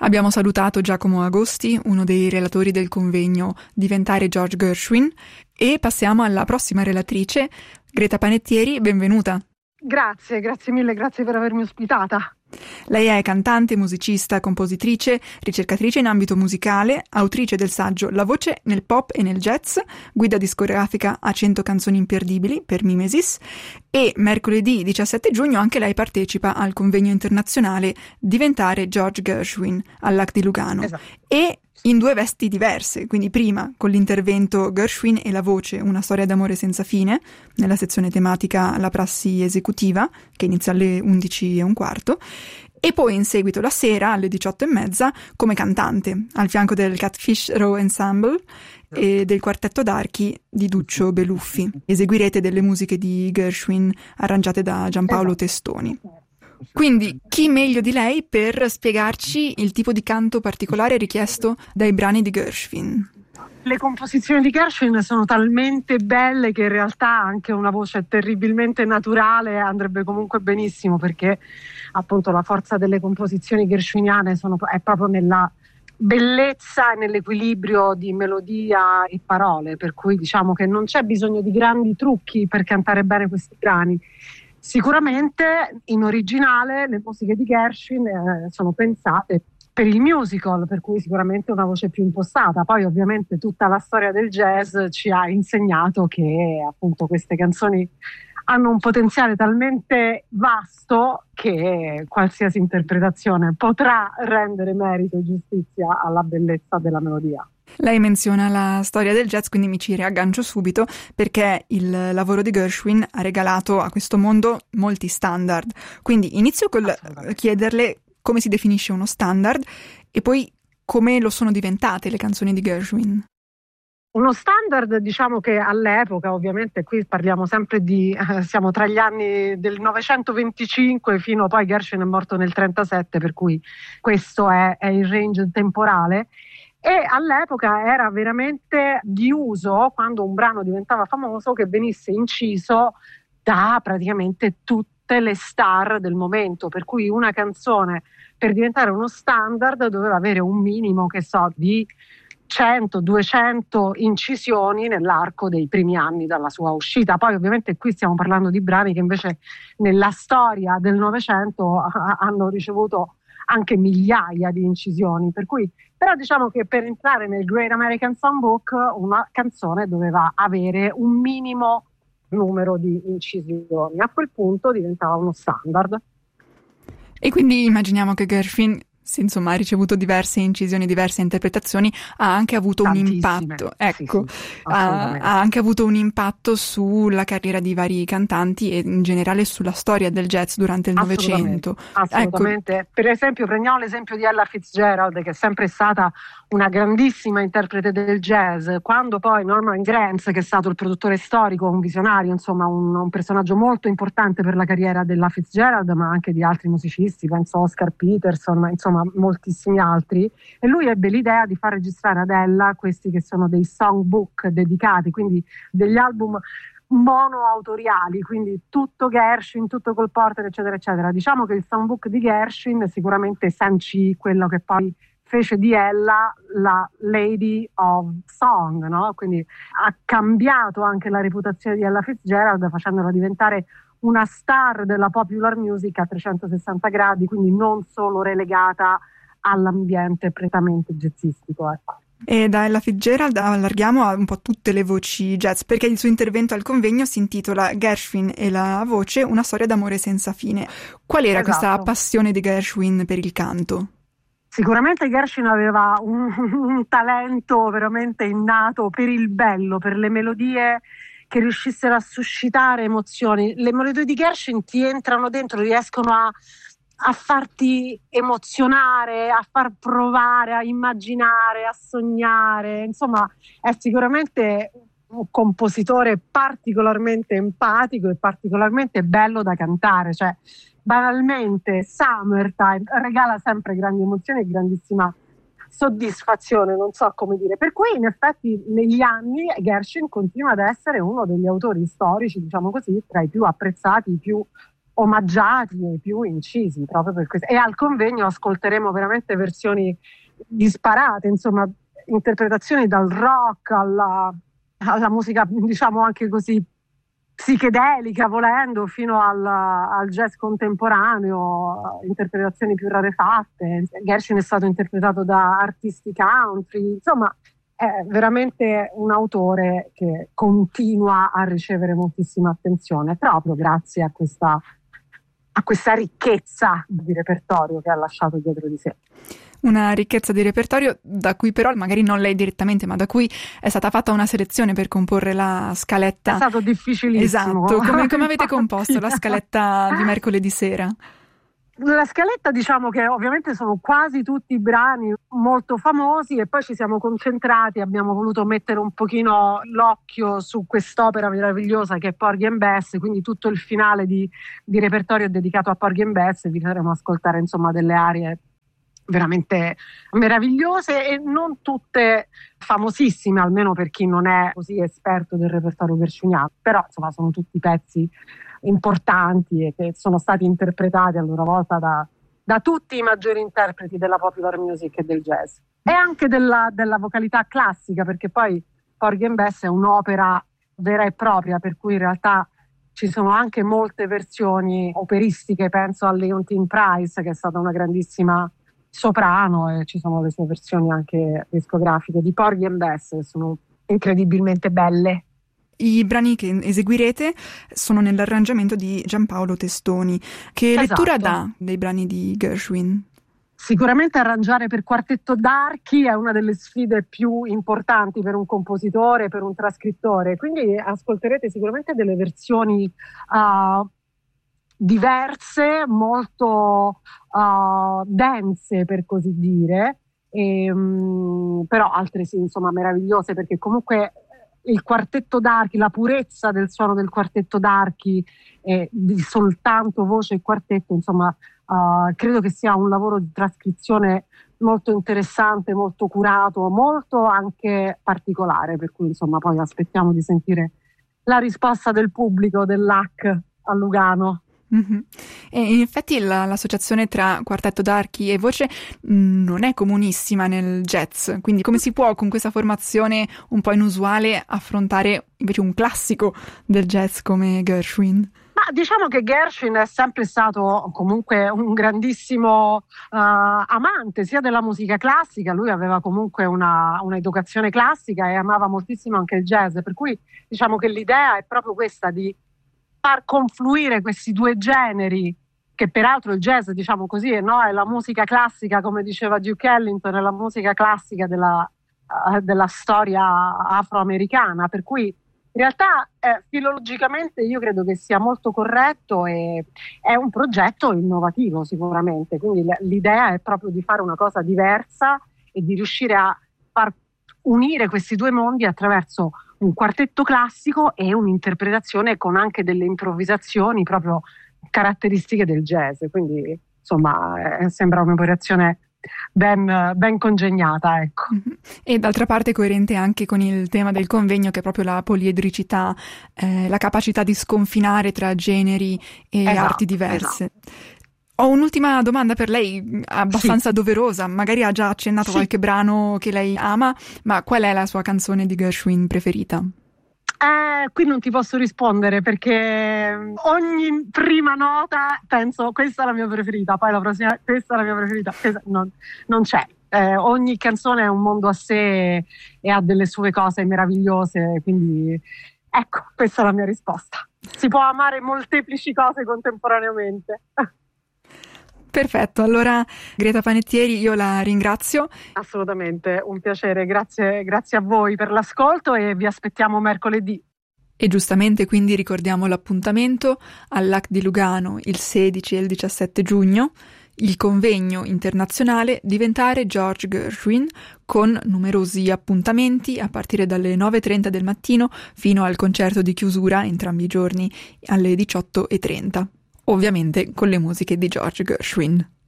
Abbiamo salutato Giacomo Agosti, uno dei relatori del convegno Diventare George Gershwin, e passiamo alla prossima relatrice, Greta Panettieri, benvenuta. Grazie mille, grazie per avermi ospitata. Lei è cantante, musicista, compositrice, ricercatrice in ambito musicale, autrice del saggio La voce nel pop e nel jazz, guida discografica a 100 canzoni imperdibili per Mimesis, e mercoledì 17 giugno anche lei partecipa al convegno internazionale Diventare George Gershwin all'AC di Lugano. Esatto. E in due vesti diverse, quindi prima con l'intervento Gershwin e la voce, una storia d'amore senza fine, nella sezione tematica La prassi esecutiva, che inizia alle 11:15, e poi in seguito la sera alle 18:30 come cantante, al fianco del Catfish Row Ensemble e del quartetto d'archi di Duccio Beluffi. Eseguirete delle musiche di Gershwin arrangiate da Giampaolo Testoni. Quindi, chi meglio di lei per spiegarci il tipo di canto particolare richiesto dai brani di Gershwin? Le composizioni di Gershwin sono talmente belle che in realtà anche una voce terribilmente naturale andrebbe comunque benissimo, perché appunto la forza delle composizioni gershwiniane è proprio nella bellezza e nell'equilibrio di melodia e parole, per cui diciamo che non c'è bisogno di grandi trucchi per cantare bene questi brani. Sicuramente in originale le musiche di Gershwin sono pensate per il musical, per cui sicuramente una voce più impostata. Poi ovviamente tutta la storia del jazz ci ha insegnato che appunto queste canzoni hanno un potenziale talmente vasto che qualsiasi interpretazione potrà rendere merito e giustizia alla bellezza della melodia. Lei menziona la storia del jazz, quindi mi ci riaggancio subito, perché il lavoro di Gershwin ha regalato a questo mondo molti standard. Quindi inizio col chiederle come si definisce uno standard e poi come lo sono diventate le canzoni di Gershwin. Uno standard, diciamo che all'epoca, ovviamente qui parliamo sempre di, siamo tra gli anni del 925 fino poi Gershwin è morto nel 37, per cui questo è il range temporale. E all'epoca era veramente di uso, quando un brano diventava famoso, che venisse inciso da praticamente tutte le star del momento, per cui una canzone per diventare uno standard doveva avere un minimo, che so, di 100-200 incisioni nell'arco dei primi anni dalla sua uscita. Poi ovviamente qui stiamo parlando di brani che invece nella storia del Novecento hanno ricevuto anche migliaia di incisioni, per cui però diciamo che per entrare nel Great American Songbook una canzone doveva avere un minimo numero di incisioni. A quel punto diventava uno standard. E quindi immaginiamo che Gershwin, insomma, ha ricevuto diverse incisioni, diverse interpretazioni, ha anche avuto un impatto, ecco, sì, ha anche avuto un impatto sulla carriera di vari cantanti e in generale sulla storia del jazz durante il Novecento. Assolutamente. Ecco. Per esempio, prendiamo l'esempio di Ella Fitzgerald, che è sempre stata una grandissima interprete del jazz. Quando poi Norman Granz, che è stato il produttore storico, un visionario, insomma un personaggio molto importante per la carriera della Fitzgerald, ma anche di altri musicisti, penso Oscar Peterson, ma insomma moltissimi altri, e lui ebbe l'idea di far registrare ad Ella questi che sono dei songbook dedicati, quindi degli album monoautoriali, quindi tutto Gershwin, tutto Cole Porter, eccetera eccetera. Diciamo che il songbook di Gershwin sicuramente sancì quello che poi fece di Ella la Lady of Song, no? Quindi ha cambiato anche la reputazione di Ella Fitzgerald, facendola diventare una star della popular music a 360 gradi, quindi non solo relegata all'ambiente prettamente jazzistico, ecco. E da Ella Fitzgerald allarghiamo a un po' tutte le voci jazz, perché il suo intervento al convegno si intitola Gershwin e la voce, una storia d'amore senza fine. Qual era questa passione di Gershwin per il canto? Sicuramente Gershwin aveva un talento veramente innato per il bello, per le melodie che riuscissero a suscitare emozioni. Le melodie di Gershwin ti entrano dentro, riescono a farti emozionare, a far provare, a immaginare, a sognare. Insomma, è sicuramente un compositore particolarmente empatico e particolarmente bello da cantare. Cioè, banalmente, Summertime regala sempre grandi emozioni e grandissima soddisfazione, non so come dire. Per cui in effetti negli anni Gershwin continua ad essere uno degli autori storici, diciamo così, tra i più apprezzati, i più omaggiati e più incisi proprio per questo. E al convegno ascolteremo veramente versioni disparate, insomma, interpretazioni dal rock alla musica, diciamo anche così psichedelica, volendo, fino al jazz contemporaneo, interpretazioni più rarefatte. Gershwin è stato interpretato da artisti country, insomma è veramente un autore che continua a ricevere moltissima attenzione proprio grazie a questa ricchezza di repertorio che ha lasciato dietro di sé. Una ricchezza di repertorio da cui però, magari non lei direttamente, ma da cui è stata fatta una selezione per comporre la scaletta. È stato difficilissimo. Esatto, come avete composto la scaletta di mercoledì sera? La scaletta, diciamo che ovviamente sono quasi tutti brani molto famosi e poi ci siamo concentrati, abbiamo voluto mettere un pochino l'occhio su quest'opera meravigliosa che è Porgy and Bess, quindi tutto il finale di repertorio è dedicato a Porgy and Bess e vi faremo ascoltare insomma delle arie veramente meravigliose e non tutte famosissime, almeno per chi non è così esperto del repertorio gershwiniano, però insomma sono tutti pezzi importanti e che sono stati interpretati a loro volta da tutti i maggiori interpreti della popular music e del jazz e anche della vocalità classica, perché poi Porgy and Bess è un'opera vera e propria, per cui in realtà ci sono anche molte versioni operistiche, penso a Leontine Price che è stata una grandissima soprano e ci sono le sue versioni anche discografiche di Porgy and Bess che sono incredibilmente belle. I brani che eseguirete sono nell'arrangiamento di Giampaolo Testoni. Che lettura dà dei brani di Gershwin? Sicuramente arrangiare per quartetto d'archi è una delle sfide più importanti per un compositore, per un trascrittore, quindi ascolterete sicuramente delle versioni diverse, molto dense per così dire, però altre sì, insomma meravigliose, perché comunque il quartetto d'archi, la purezza del suono del quartetto d'archi di soltanto voce e quartetto, insomma credo che sia un lavoro di trascrizione molto interessante, molto curato, molto anche particolare, per cui insomma poi aspettiamo di sentire la risposta del pubblico dell'AC a Lugano. Mm-hmm. E in effetti l'associazione tra quartetto d'archi e voce non è comunissima nel jazz, quindi come si può con questa formazione un po' inusuale affrontare invece un classico del jazz come Gershwin? Ma diciamo che Gershwin è sempre stato comunque un grandissimo amante sia della musica classica, lui aveva comunque una educazione classica e amava moltissimo anche il jazz, per cui diciamo che l'idea è proprio questa di far confluire questi due generi, che peraltro il jazz, diciamo così, è la musica classica, come diceva Duke Ellington, è la musica classica della storia afroamericana, per cui in realtà filologicamente io credo che sia molto corretto e è un progetto innovativo sicuramente, quindi l'idea è proprio di fare una cosa diversa e di riuscire a far unire questi due mondi attraverso un quartetto classico e un'interpretazione con anche delle improvvisazioni proprio caratteristiche del jazz, quindi insomma sembra un'operazione ben congegnata, ecco. E d'altra parte coerente anche con il tema del convegno, che è proprio la poliedricità, la capacità di sconfinare tra generi e arti diverse. Esatto. Ho un'ultima domanda per lei, abbastanza doverosa, magari ha già accennato qualche brano che lei ama, ma qual è la sua canzone di Gershwin preferita? Qui non ti posso rispondere perché ogni prima nota penso questa è la mia preferita, poi la prossima questa è la mia preferita, non c'è. Ogni canzone è un mondo a sé e ha delle sue cose meravigliose, quindi ecco, questa è la mia risposta. Si può amare molteplici cose contemporaneamente. Perfetto, allora Greta Panettieri, io la ringrazio. Assolutamente, un piacere, grazie a voi per l'ascolto e vi aspettiamo mercoledì. E giustamente quindi ricordiamo l'appuntamento all'AC di Lugano il 16 e il 17 giugno, il convegno internazionale Diventare George Gershwin, con numerosi appuntamenti a partire dalle 9:30 del mattino fino al concerto di chiusura entrambi i giorni alle 18:30. Ovviamente con le musiche di George Gershwin.